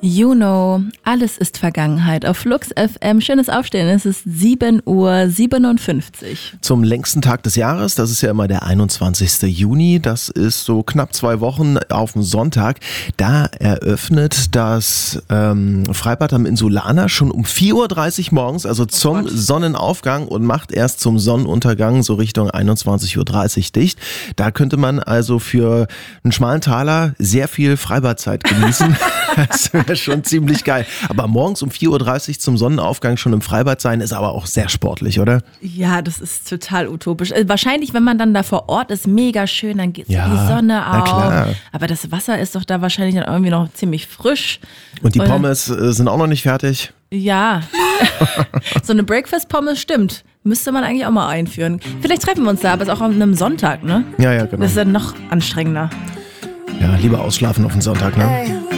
You know, alles ist Vergangenheit. Auf Flux FM, schönes Aufstehen, es ist 7:57 Uhr. Zum längsten Tag des Jahres, das ist ja immer der 21. Juni, das ist so knapp 2 Wochen auf dem Sonntag. Da eröffnet das Freibad am Insulaner schon um 4:30 Uhr morgens, also zum Sonnenaufgang und macht erst zum Sonnenuntergang so Richtung 21:30 Uhr dicht. Da könnte man also für einen schmalen Taler sehr viel Freibadzeit genießen. Das wäre schon ziemlich geil. Aber morgens um 4:30 Uhr zum Sonnenaufgang schon im Freibad sein, ist aber auch sehr sportlich, oder? Ja, das ist total utopisch. Wahrscheinlich, wenn man dann da vor Ort ist, mega schön, dann geht die Sonne auf. Klar. Aber das Wasser ist doch da wahrscheinlich dann irgendwie noch ziemlich frisch. Und die Pommes sind auch noch nicht fertig. Ja, so eine Breakfast-Pommes stimmt. Müsste man eigentlich auch mal einführen. Vielleicht treffen wir uns da, aber es ist auch an einem Sonntag, ne? Ja, genau. Das ist dann noch anstrengender. Ja, lieber ausschlafen auf den Sonntag, ne?